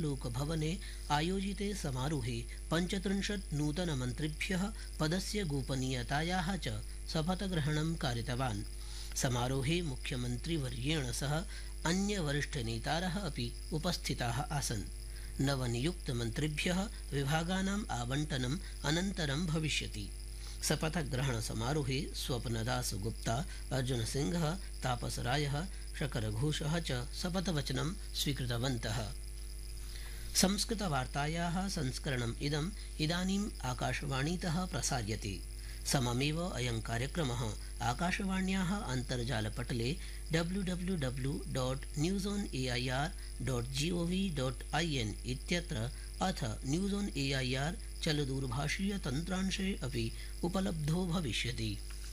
लोकभवने आयोजिते समारोहे 35 नूतनमन्त्रिभ्यः पदस्य गोपनीयतायाः च शपथग्रहणं कारितवान्। समारोहे मुख्यमन्त्रिवर्येण सह अन्यवरिष्ठनेतारः अपि उपस्थिताः आसन्। नवनियुक्तमन्त्रिभ्यः विभागानाम् आवण्टनम् अनन्तरं भविष्यति। शपथग्रहणसमारोहे स्वप्नदासगुप्ता, अर्जुनसिंहः, तापसरायः, शकरघोषः च शपथवचनं स्वीकृतवन्तः। संस्कृतवार्तायाः संस्करणम् इदानीम् आकाशवाणीतः प्रसार्यते। सममेव अयं कार्यक्रमः आकाशवाण्याः अन्तर्जालपटले www.newsonair.gov.in इत्यत्र अथ न्यूज़ ऑन एआईआर चलदूरभाषीयतन्त्रांशे अपि उपलब्धो भविष्यति।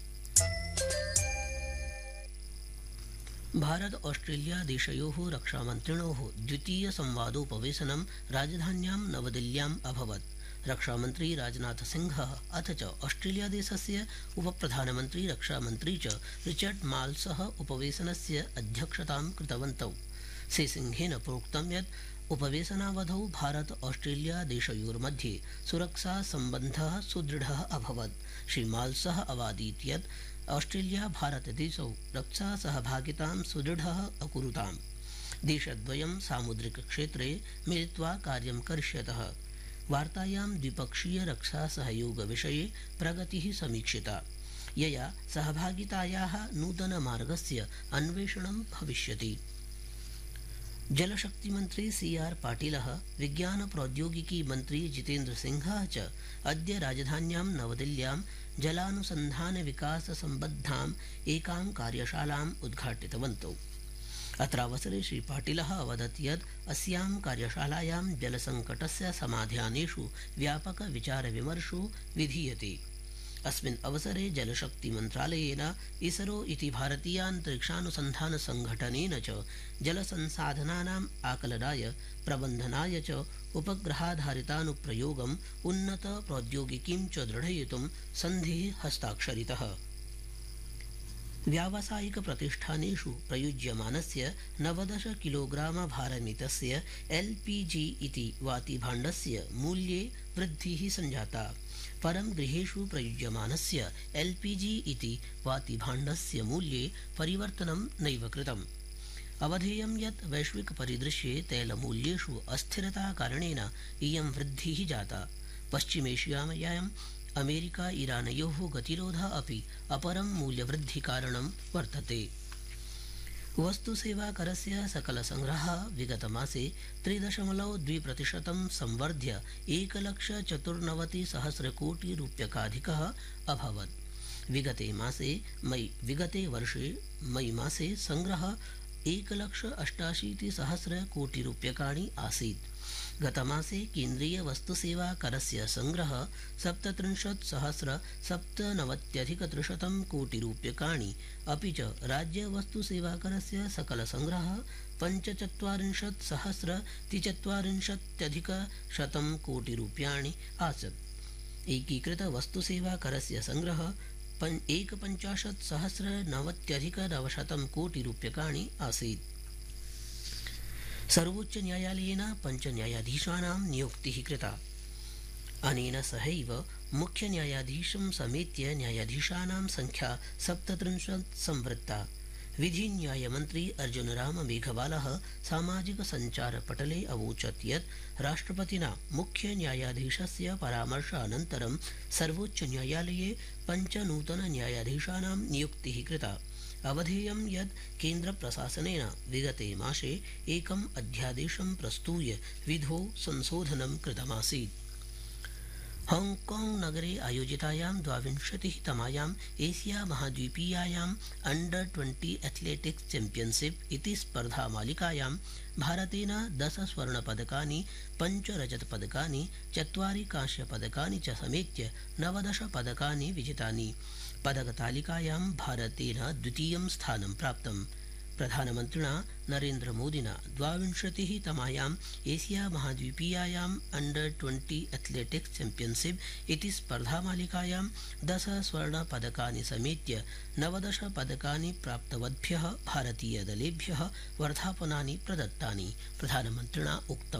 भारत ऑस्ट्रेलिया देशयोः रक्षामन्त्रिणोः द्वितीय संवादोपवेशनं राजधान्यां नवदिल्ल्याम् अभवत्। रक्षामन्त्री राजनाथ सिंहः अथ च ऑस्ट्रेलिया देशस्य उपप्रधानमन्त्री रक्षामन्त्री च रिचर्ड माल्सः उपवेशनस्य अध्यक्षतां कृतवन्तौ। श्रीसिंहेन प्रोक्तं यत् उपवेशनावधौ भारत ऑस्ट्रेलिया देशयोर्मध्ये सुरक्षा सम्बन्धः सुदृढः अभवत्। श्री माल्सः अवादीत् यत् ऑस्ट्रेलिया भारतदेशौ रक्षा सहभागितां सुदृढः अकुरुताम्। देशद्वयं सामुद्रिकक्षेत्रे मिलित्वा कार्यं करिष्यतः। वार्तायां द्विपक्षीय रक्षा सहयोग विषये प्रगतिः समीक्षिता, यया सहभागितायाः नूतनमार्गस्य अन्वेषणं भविष्यति। जलशक्तिमन्त्री सीआर पाटिलः, विज्ञान प्रौद्योगिकी मन्त्री जितेन्द्र सिंहः च अद्य राजधान्यां नवदिल्ल्यां जलानुसन्धान विकास सम्बद्धाम् एकां कार्यशालाम् उद्घाटितवन्तौ। अत्रावसरे श्री पाटिलः अवदत् यत् अस्यां कार्यशालायां जलसङ्कटस्य समाधानेषु व्यापक विचारविमर्शो विधीयते। अस्मिन् अवसरे जलशक्तिमन्त्रालयेन इसरो इति भारतीयान्तरिक्षानुसन्धानसङ्घटनेन च जलसंसाधनानाम् आकलनाय प्रबन्धनाय च उपग्रहाधारितानुप्रयोगम् उन्नत प्रौद्योगिकीं च दृढयितुं सन्धिः हस्ताक्षरितः। व्यावसायिक प्रतिष्ठानेषु प्रयुज्यमानस्य 90 किलोग्राम भारमितस्य एलपीजी इति वातिभाण्डस्य मूल्ये वृद्धिः सञ्जाता। परं गृहेषु प्रयुज्यमानस्य एलपीजी इति वातिभाण्डस्य मूल्ये परिवर्तनं नैव कृतम्। अवधेयं यत् वैश्विक परिदृश्ये तैलमूल्येषु अस्थिरताकारणेन इयं वृद्धिः जाता। पश्चिमेशियायां अमेरिका ईरानयोः गतिरोधः अपि अपरं मूल्यवृद्धिकारणं वर्तते। वस्तुसेवाकरस्य सकलसंग्रहः विगतमासे 3.2% संवर्ध्य 1,94,000 कोटि रूप्यकाधिकः अभवत्। विगते वर्षे मई मासे संग्रहः 1,88,000 कोटि रूप्यकाणि आसीत्। गतमासे केन्द्रीय वस्तुसेवाकरस्य संग्रहः 37,097,300 कोटि रूप्यकाणि, अपि च राज्यवस्तुसेवाकरस्य सकलसंग्रहः 45,043,100 कोटि रूप्याणि आसीत्। एकीकृत वस्तुसेवाकरस्य संग्रहः 51,090,900 कोटि रूप्यकाणि आसीत्। सर्वोच्च न्यायालयेन 5 न्यायाधीशानां नियुक्तिः कृता। अनेन सहैव मुख्य न्यायाधीशं समेत्य न्यायाधीशानां संख्या 37 संवृत्ता। विधिन्यायमन्त्री अर्जुनराम मेघवालः सामाजिक सञ्चारपटले अवोचत् यत् राष्ट्रपतिना मुख्य न्यायाधीशस्य परामर्शानन्तरं सर्वोच्च न्यायालये 5 नूतन न्यायाधीशानां नियुक्तिः कृता। अवधेयं यत् केन्द्रप्रशासनेन विगते मासे एकम् अध्यादेशं प्रस्तूय विधौ संशोधनं कृतमासीत्। हांगकांग नगरे आयोजितायां 22तमायाम् एशिया महाद्वीपीयायाम् अंडर 20 एथलेटिक्स चैम्पियनशिप इति स्पर्धामालिकायां भारतेन 10 स्वर्णपदकानि, 5 रजतपदकानि, 4 कांस्यपदकानि च समेत्य 19 पदकानि विजितानि। पदकतालिकायां भारतेन द्वितीयं स्थानं प्राप्तम्। प्रधानमन्त्रिणा नरेन्द्रमोदिना 22तमायाम् एशिया महाद्वीपीयायाम् अंडर 20 एथलेटिक्स चैम्पियनशिप इति स्पर्धामालिकायां 10 स्वर्णपदकानि समेत्य 19 पदकानि प्राप्तवद्भ्यः भारतीयदलेभ्यः वर्धापनानि प्रदत्तानि। प्रधानमन्त्रिणा उक्तम्